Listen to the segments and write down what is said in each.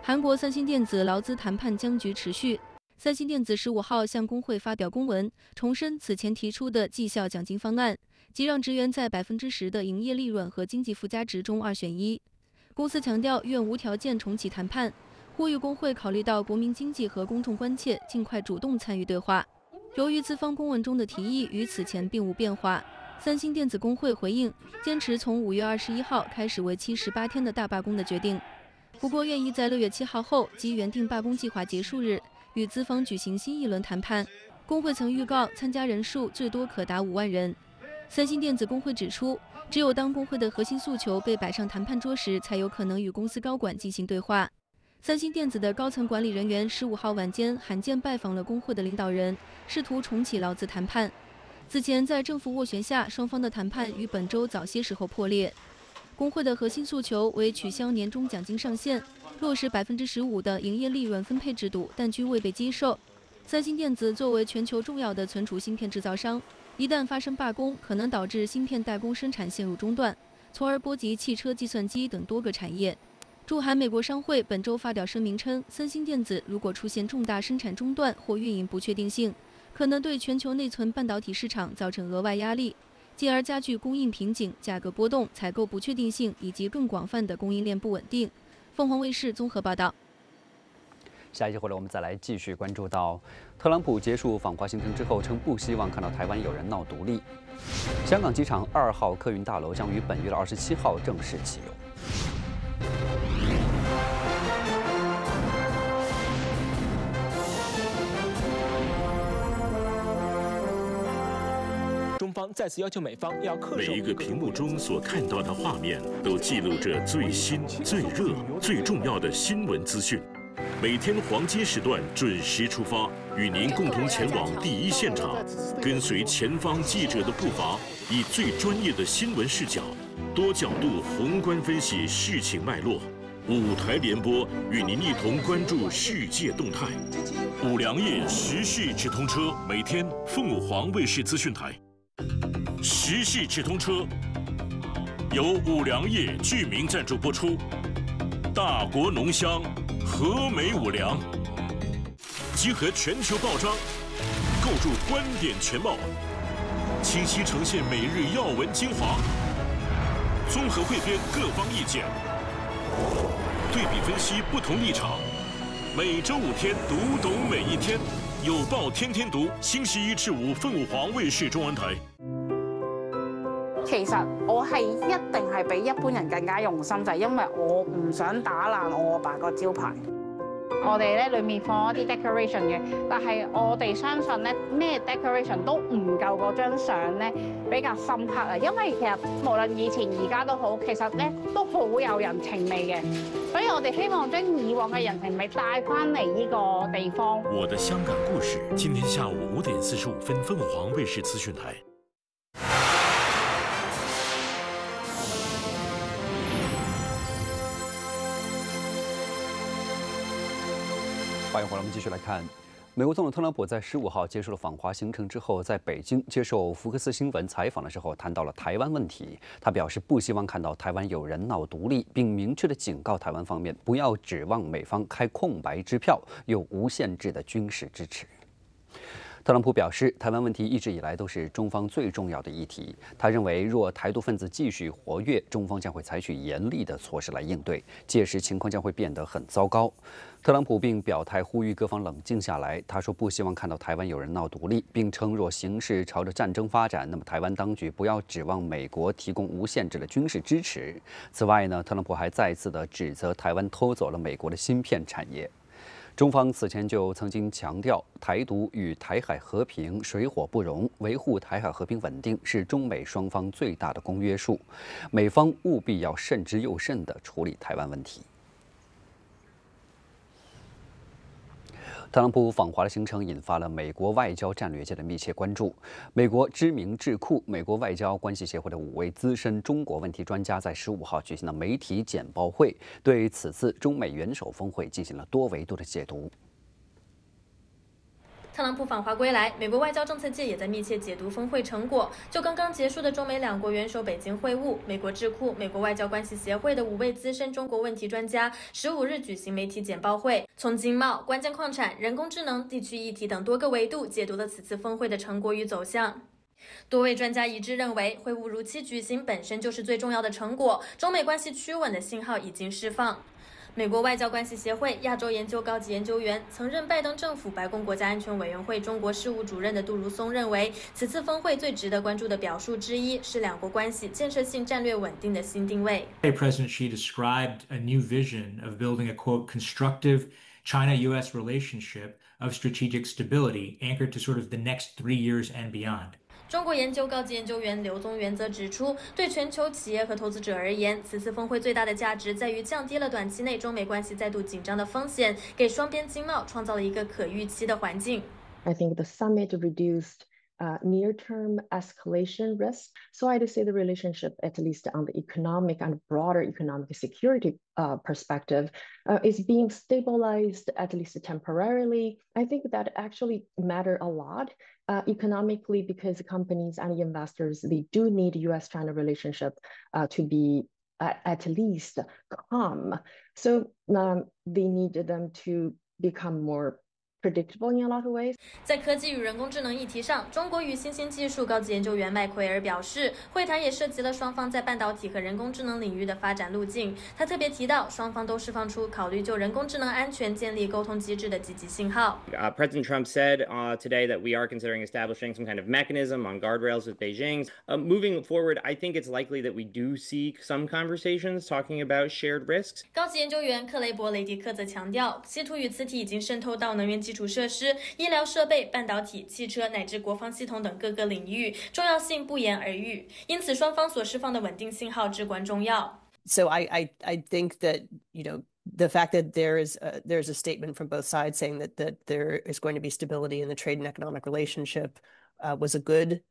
韩国三星电子劳资谈判僵局持续。三星电子15号向工会发表公文，重申此前提出的绩效奖金方案，即让职员在10%的营业利润和经济附加值中2选1。公司强调愿无条件重启谈判，呼吁工会考虑到国民经济和公众关切，尽快主动参与对话。由于资方公文中的提议与此前并无变化，三星电子工会回应，坚持从5月21号开始为期18天的大罢工的决定。不过，愿意在6月7号后即原定罢工计划结束日，与资方举行新一轮谈判。工会曾预告参加人数最多可达5万人。三星电子工会指出，只有当工会的核心诉求被摆上谈判桌时，才有可能与公司高管进行对话。三星电子的高层管理人员15号晚间罕见拜访了工会的领导人，试图重启劳资谈判。此前在政府斡旋下，双方的谈判于本周早些时候破裂。工会的核心诉求为取消年终奖金上限，落实15%的营业利润分配制度，但均未被接受。三星电子作为全球重要的存储芯片制造商，一旦发生罢工，可能导致芯片代工生产线路中断，从而波及汽车、计算机等多个产业。驻韩美国商会本周发表声明称，三星电子如果出现重大生产中断或运营不确定性，可能对全球内存半导体市场造成额外压力，进而加剧供应瓶颈、价格波动、采购不确定性以及更广泛的供应链不稳定。凤凰卫视综合报道。 下一节回来，我们再来继续关注到，特朗普结束访华行程之后，称不希望看到台湾有人闹独立。香港机场2号客运大楼将于本月的27号正式启用。 中方再次要求美方要恪守每一个屏幕中所看到的画面，都记录着最新、最热、最重要的新闻资讯。每天黄金时段准时出发，与您共同前往第一现场，跟随前方记者的步伐，以最专业的新闻视角、多角度宏观分析事情脉络。5台联播与您一同关注世界动态。5粮液时事直通车，每天凤凰卫视资讯台。时事直通车由5粮液居民赞助播出。大国浓香，和美5粮，集合全球报章，构筑观点全貌，清晰呈现每日要闻精华，综合汇编各方意见，对比分析不同立场。每周5天，读懂每一天。有报天天讀，星期1至5鳳凰衛視中文台。 其實我係一定係比一般人更加用心，就係因為我唔想打爛我阿爸個招牌。我哋咧裡面放一啲 decoration 嘅，但係我哋相信咧咩 decoration 都唔夠嗰張相咧比較深刻啊！因為其實無論以前而家都好，其實咧都好有人情味嘅，所以我哋希望將以往嘅人情味帶翻嚟呢個地方。 我的香港故事，今天下午5點45分，鳳凰衛視資訊台。 欢迎回来，我们继续来看，美国总统特朗普在15号结束了访华行程之后，在北京接受福克斯新闻采访的时候，谈到了台湾问题。他表示不希望看到台湾有人闹独立，并明确地警告台湾方面不要指望美方开空白支票，有无限制的军事支持。特朗普表示，台湾问题一直以来都是中方最重要的议题。他认为，若台独分子继续活跃，中方将会采取严厉的措施来应对，届时情况将会变得很糟糕。特朗普并表态呼吁各方冷静下来。他说不希望看到台湾有人闹独立，并称若形势朝着战争发展，那么台湾当局不要指望美国提供无限制的军事支持。此外呢，特朗普还再次的指责台湾偷走了美国的芯片产业。中方此前就曾经强调，台独与台海和平水火不容，维护台海和平稳定是中美双方最大的公约数，美方务必要慎之又慎地处理台湾问题。特朗普访华的行程引发了美国外交战略界的密切关注。美国知名智库美国外交关系协会的5位资深中国问题专家在15号举行的媒体简报会，对此次中美元首峰会进行了多维度的解读。 特朗普访华归来，美国外交政策界也在密切解读峰会成果。就刚刚结束的中美两国元首北京会晤，美国智库美国外交关系协会的5位资深中国问题专家15日举行媒体简报会，从经贸、关键矿产、人工智能、地区议题等多个维度解读了此次峰会的成果与走向。多位专家一致认为，会晤如期举行本身就是最重要的成果，中美关系趋稳的信号已经释放。美国外交关系协会亚洲研究高级研究员、曾任拜登政府白宫国家安全委员会中国事务主任的杜如松认为，此次峰会最值得关注的表述之一是两国关系建设性战略稳定的新定位。 President Xi described a new vision of building a quote constructive China-U.S. relationship of strategic stability anchored to sort of the next 3 years and beyond. 中国研究高级研究员刘宗元则指出，对全球企业和投资者而言，此次峰会最大的价值在于降低了短期内中美关系再度紧张的风险，给双边经贸创造了一个可预期的环境。 I think the summit reduced near-term escalation risk. So I'd say the relationship, at least on the economic and broader economic security perspective, is being stabilized, at least temporarily. I think that actually matter a lot economically because companies and investors, they do need U.S.-China relationship to be at least calm. So they need them to become more predictable in a lot of ways. 在科技与人工智能议题上，中国与新兴技术高级研究员麦奎尔表示，会谈也涉及了双方在半导体和人工智能领域的发展路径。他特别提到，双方都释放出考虑就人工智能安全建立沟通机制的积极信号。 President Trump said today that we are considering establishing some kind of mechanism on guardrails with Beijing. Moving forward, I think it's likely that we do see some conversations talking about shared risks. 高级研究员克雷伯雷迪克则强调，稀土与磁体已经渗透到能源基础设施、医疗设备、半导体、汽车乃至国防系统等各个领域，重要性不言而喻。因此，双方所释放的稳定信号至关重要。 So I think that the fact that there's a statement from both sides saying that there is going to be stability in the trade and economic relationship was a good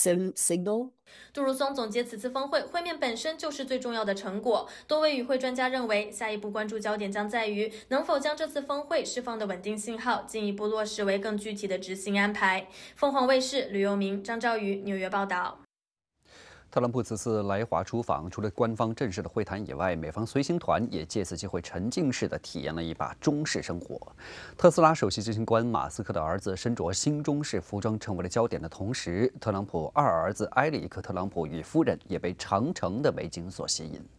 signal. 杜如松总结此次峰会，会面本身就是最重要的成果。多位与会专家认为，下一步关注焦点将在于能否将这次峰会释放的稳定信号进一步落实为更具体的执行安排。凤凰卫视吕佑明、张兆宇纽约报道。 特朗普此次来华出访，除了官方正式的会谈以外，美方随行团也借此机会沉浸式的体验了一把中式生活。特斯拉首席执行官马斯克的儿子身着新中式服装成为了焦点的同时，特朗普二儿子埃里克·特朗普与夫人也被长城的美景所吸引。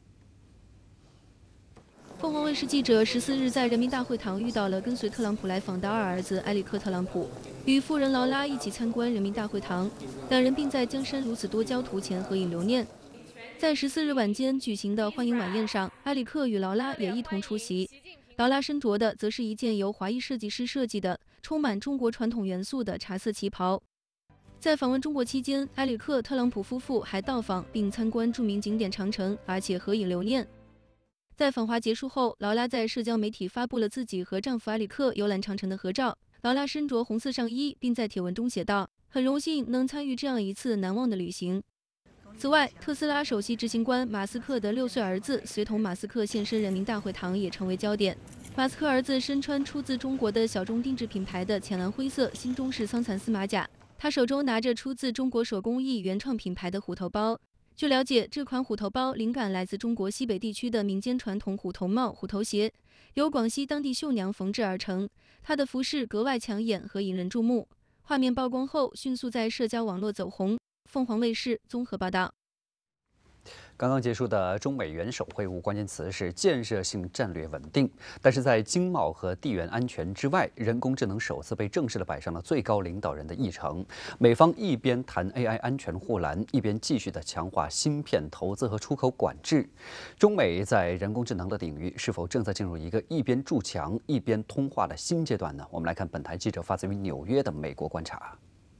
凤凰卫视记者14日在人民大会堂遇到了跟随特朗普来访的二儿子埃里克·特朗普，与夫人劳拉一起参观人民大会堂，两人并在江山如此多焦图前合影留念。在14日晚间举行的欢迎晚宴上，埃里克与劳拉也一同出席。劳拉身着的则是一件由华裔设计师设计的、充满中国传统元素的茶色旗袍。在访问中国期间，埃里克·特朗普夫妇还到访并参观著名景点长城，而且合影留念。在访华结束后，劳拉在社交媒体发布了自己和丈夫埃里克游览长城的合照。劳拉身着红色上衣，并在帖文中写道：“很荣幸能参与这样一次难忘的旅行。”此外，特斯拉首席执行官马斯克的6岁儿子随同马斯克现身人民大会堂也成为焦点。马斯克儿子身穿出自中国的小众定制品牌的浅蓝灰色新中式桑蚕丝马甲，他手中拿着出自中国手工艺原创品牌的虎头包。据了解，这款虎头包灵感来自中国西北地区的民间传统虎头帽、虎头鞋，由广西当地绣娘缝制而成。它的服饰格外抢眼和引人注目，画面曝光后迅速在社交网络走红。凤凰卫视综合报道。 刚刚结束的中美元首会晤，关键词是建设性战略稳定。但是在经贸和地缘安全之外，人工智能首次被正式的摆上了最高领导人的议程。美方一边谈 AI 安全护栏，一边继续的强化芯片投资和出口管制。中美在人工智能的领域是否正在进入一个一边筑墙一边通话的新阶段呢？我们来看本台记者发自于纽约的美国观察。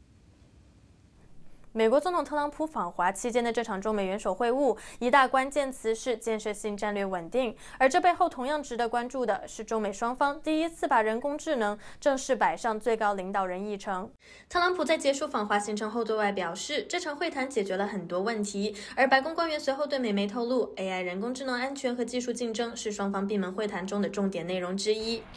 美国总统特朗普访华期间的这场中美元首会晤，一大关键词是建设性战略稳定。而这背后同样值得关注的是，中美双方第一次把人工智能正式摆上最高领导人议程。特朗普在结束访华行程后对外表示，这场会谈解决了很多问题。而白宫官员随后对美媒透露 ，AI 人工智能安全和技术竞争是双方闭门会谈中的重点内容之一。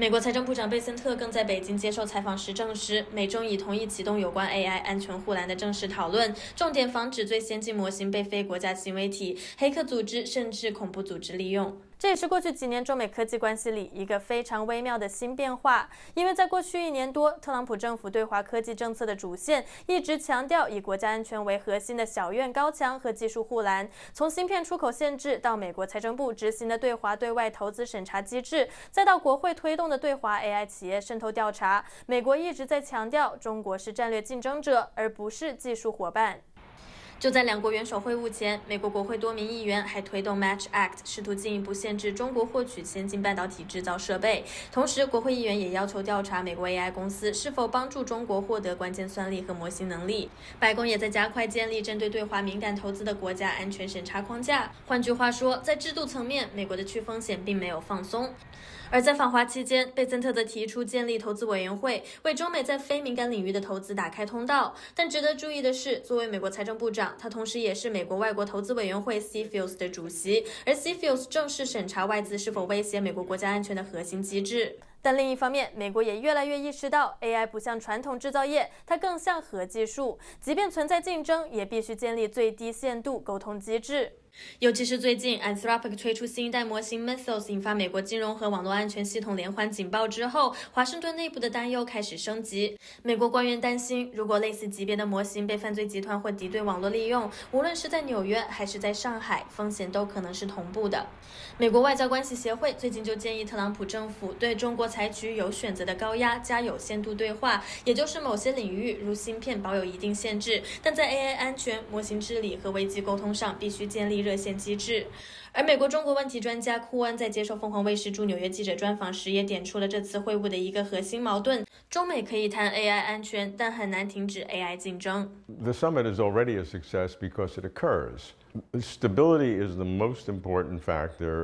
美国财政部长贝森特更在北京接受采访时证实，美中已同意启动有关 AI 安全护栏的正式讨论，重点防止最先进模型被非国家行为体、黑客组织甚至恐怖组织利用。这也是过去几年中美科技关系里一个非常微妙的新变化，因为在过去1年多，特朗普政府对华科技政策的主线一直强调以国家安全为核心的小院高墙和技术护栏，从芯片出口限制到美国财政部执行的对华对外投资审查机制，再到国会推动的对华 AI 企业渗透调查，美国一直在强调中国是战略竞争者，而不是技术伙伴。就在两国元首会晤前，美国国会多名议员还推动 Match Act， 试图进一步限制中国获取先进半导体制造设备。同时，国会议员也要求调查美国 AI 公司是否帮助中国获得关键算力和模型能力。白宫也在加快建立针对对华敏感投资的国家安全审查框架。换句话说，在制度层面，美国的去风险并没有放松。而在访华期间，贝森特则提出建立投资委员会，为中美在非敏感领域的投资打开通道。但值得注意的是，作为美国财政部长，他同时也是美国外国投资委员会 CFIUS 的主席，而 CFIUS 正是审查外资是否威胁美国国家安全的核心机制。但另一方面，美国也越来越意识到 AI 不像传统制造业，它更像核技术，即便存在竞争，也必须建立最低限度沟通机制。尤其是最近 Anthropic 推出新一代模型 Mythos， 引发美国金融和网络安全系统连环警报之后，华盛顿内部的担忧开始升级。美国官员担心，如果类似级别的模型被犯罪集团或敌对网络利用，无论是在纽约还是在上海，风险都可能是同步的。美国外交关系协会最近就建议特朗普政府对中国采取有选择的高压加有限度对话，也就是某些领域如芯片保有一定限制，但在 AI 安全、模型治理和危机沟通上必须建立热线机制。而美国中国问题专家库恩在接受凤凰卫视驻纽约记者专访时也点出了这次会晤的一个核心矛盾：中美可以谈 AI 安全，但很难停止 AI 竞争。 The summit is already a success because it occurs. Stability is the most important factor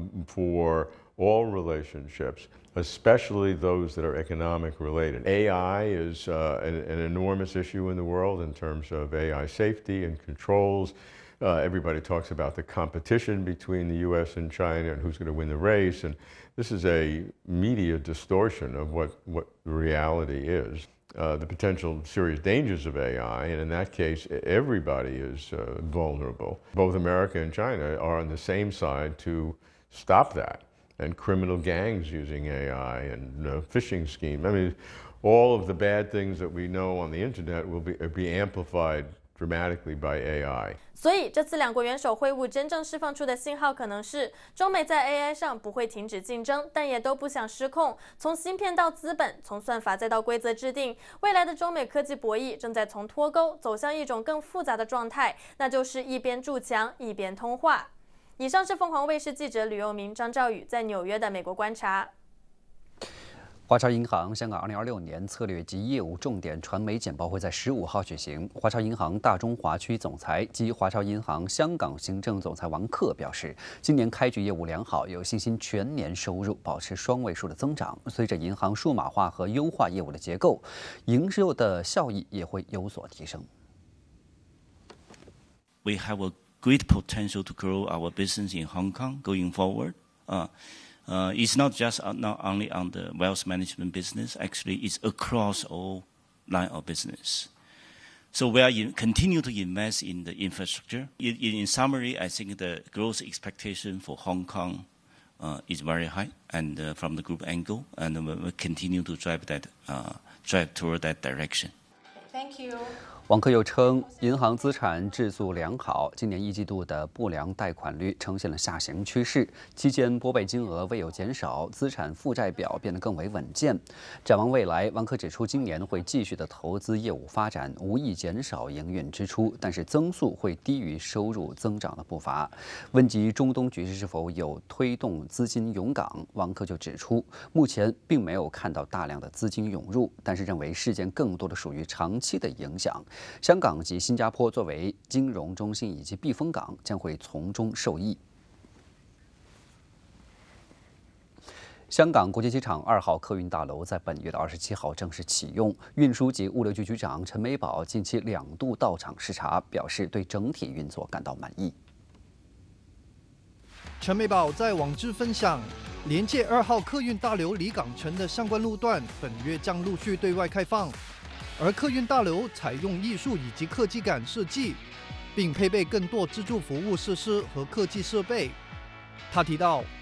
for all relationships, especially those that are economic related. AI is an enormous issue in the world in terms of AI safety and controls. Everybody talks about the competition between the U.S. and China and who's going to win the race. And this is a media distortion of what the reality is. The potential serious dangers of AI, and in that case, everybody is vulnerable. Both America and China are on the same side to stop that, and criminal gangs using AI and phishing schemes. I mean, all of the bad things that we know on the internet will be amplified dramatically by AI. 所以这次两国元首会晤真正释放出的信号可能是，中美在 AI 上不会停止竞争，但也都不想失控。从芯片到资本，从算法再到规则制定，未来的中美科技博弈正在从脱钩走向一种更复杂的状态，那就是一边筑墙一边通话。以上是凤凰卫视记者吕佑明、张兆宇在纽约的美国观察。 华侨银行香港2026年策略及业务重点传媒简报会在15号举行。华侨银行大中华区总裁及华侨银行香港行政总裁王克表示，今年开局业务良好，有信心全年收入保持双位数的增长。随着银行数码化和优化业务的结构，营收的效益也会有所提升。 We have a great potential to grow our business in Hong Kong going forward. It's not just not only on the wealth management business. Actually, it's across all line of business. So we are continue to invest in the infrastructure. In summary, I think the growth expectation for Hong Kong is very high, and from the group angle, and we will continue to drive toward that direction. Thank you. 王克又称，银行资产质素良好，今年一季度的不良贷款率呈现了下行趋势，期间拨备金额未有减少，资产负债表变得更为稳健。展望未来，王克指出，今年会继续的投资业务发展，无意减少营运支出，但是增速会低于收入增长的步伐。问及中东局势是否有推动资金涌港，王克就指出，目前并没有看到大量的资金涌入，但是认为事件更多的属于长期的影响。香港及新加坡作为金融中心以及避风港，将会从中受益。香港国际机场2号客运大楼在本月的27号正式启用，运输及物流局局长陈美宝近期2度到场视察，表示对整体运作感到满意。 陈美宝在网志分享， 连接2号客运大楼离港城的相关路段本月将陆续对外开放，而客运大楼采用艺术以及科技感设计，并配备更多自助服务设施和科技设备。他提到，